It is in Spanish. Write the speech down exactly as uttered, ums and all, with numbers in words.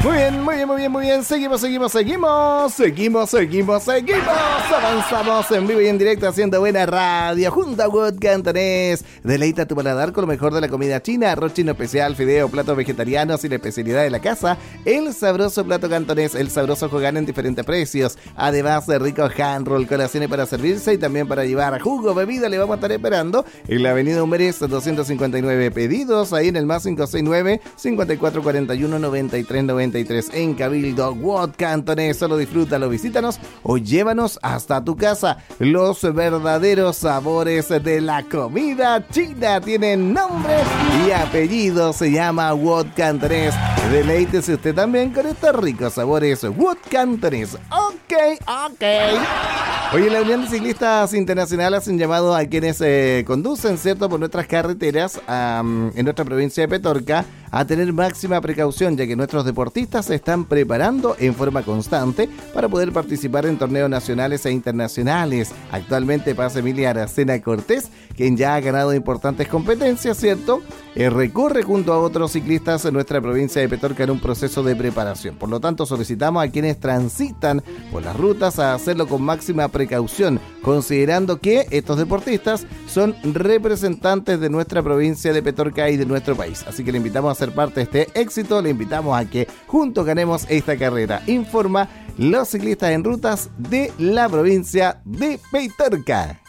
Muy bien, muy bien, muy bien, muy bien. Seguimos, seguimos, seguimos. Seguimos, seguimos, seguimos. Avanzamos en vivo y en directo haciendo buena radio junto a Wood Cantonés. Deleita tu paladar con lo mejor de la comida china. Arroz chino especial, fideo, platos vegetarianos y la especialidad de la casa. El sabroso plato cantonés, el sabroso Hogan en diferentes precios. Además de rico hand roll, colaciones para servirse y también para llevar jugo, bebida. Le vamos a estar esperando en la avenida Humberes doscientos cincuenta y nueve. Pedidos ahí en el más cinco seis nueve, cinco cuatro cuatro uno, nueve tres nueve tres en Cabildo. Wood Cantonés, solo disfrútalo, visítanos o llévanos hasta tu casa. Los verdaderos sabores de la comida china tienen nombre y apellido. Se llama Wood Cantonés. Deleítese usted también con estos ricos sabores Wood Cantonés. Ok, ok. Oye, la Unión de Ciclistas Internacional hacen llamado a quienes eh, conducen, ¿cierto?, por nuestras carreteras um, en nuestra provincia de Petorca a tener máxima precaución, ya que nuestros deportistas se están preparando en forma constante para poder participar en torneos nacionales e internacionales. Actualmente pasa Emilia Aracena Cortés, quien ya ha ganado importantes competencias, ¿cierto? Eh, recorre junto a otros ciclistas en nuestra provincia de Petorca en un proceso de preparación. Por lo tanto, solicitamos a quienes transitan por las rutas a hacerlo con máxima precaución, considerando que estos deportistas son representantes de nuestra provincia de Petorca y de nuestro país. Así que le invitamos a ser parte de este éxito, le invitamos a que juntos ganemos esta carrera. Informa los ciclistas en rutas de la provincia de Petorca.